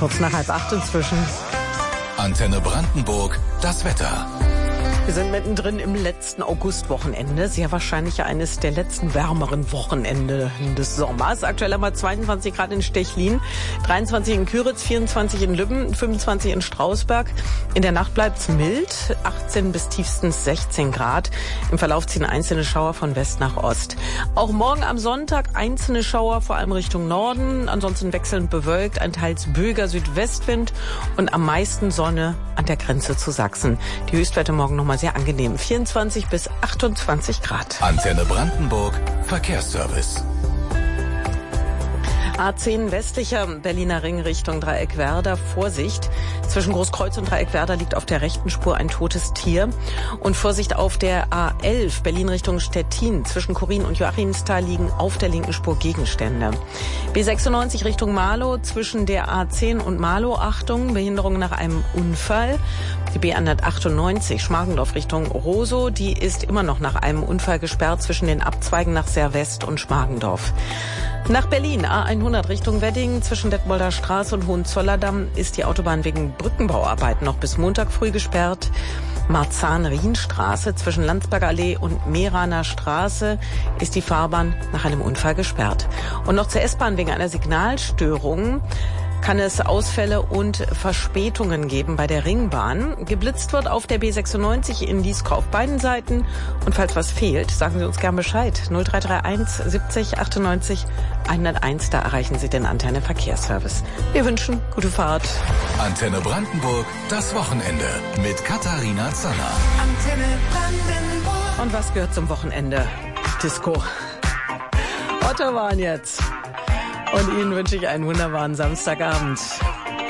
Kurz nach 7:30 inzwischen. Antenne Brandenburg, das Wetter. Wir sind mittendrin im letzten Augustwochenende. Sehr wahrscheinlich eines der letzten wärmeren Wochenende des Sommers. Aktuell haben wir 22 Grad in Stechlin, 23 in Küritz, 24 in Lübben, 25 in Strausberg. In der Nacht bleibt's mild, 18 bis tiefstens 16 Grad. Im Verlauf ziehen einzelne Schauer von West nach Ost. Auch morgen am Sonntag einzelne Schauer, vor allem Richtung Norden. Ansonsten wechselnd bewölkt, ein teils böiger Südwestwind und am meisten Sonne an der Grenze zu Sachsen. Die Höchstwerte morgen nochmal sehr angenehm. 24 bis 28 Grad. Antenne Brandenburg, Verkehrsservice. A10 westlicher Berliner Ring Richtung Dreieckwerder. Vorsicht. Zwischen Großkreuz und Dreieckwerder liegt auf der rechten Spur ein totes Tier. Und Vorsicht auf der A11 Berlin Richtung Stettin. Zwischen Chorin und Joachimsthal liegen auf der linken Spur Gegenstände. B96 Richtung Marlow. Zwischen der A10 und Marlow. Achtung, Behinderung nach einem Unfall. Die B198 Schmargendorf Richtung Rosow. Die ist immer noch nach einem Unfall gesperrt zwischen den Abzweigen nach Servest und Schmargendorf. Nach Berlin, A100 Richtung Wedding, zwischen Detmolder Straße und Hohenzollerndamm ist die Autobahn wegen Brückenbauarbeiten noch bis Montag früh gesperrt. Marzahn-Rienstraße zwischen Landsberger Allee und Mehraner Straße ist die Fahrbahn nach einem Unfall gesperrt. Und noch zur S-Bahn wegen einer Signalstörung kann es Ausfälle und Verspätungen geben bei der Ringbahn. Geblitzt wird auf der B96 in Lieskow auf beiden Seiten. Und falls was fehlt, sagen Sie uns gern Bescheid. 0331 70 98 101, da erreichen Sie den Antenne Verkehrsservice. Wir wünschen gute Fahrt. Antenne Brandenburg, das Wochenende mit Katharina Zanner. Antenne Brandenburg. Und was gehört zum Wochenende? Disco. Otto waren jetzt. Und Ihnen wünsche ich einen wunderbaren Samstagabend.